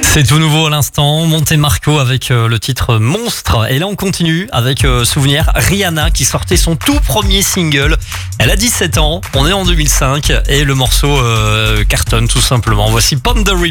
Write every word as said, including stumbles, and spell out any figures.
C'est tout nouveau à l'instant, Monte Marco avec euh, le titre Monstre. Et là on continue avec euh, souvenir Rihanna qui sortait son tout premier single. Elle a dix-sept ans, on est en deux mille cinq et le morceau euh, cartonne tout simplement. Voici Pon the Replay.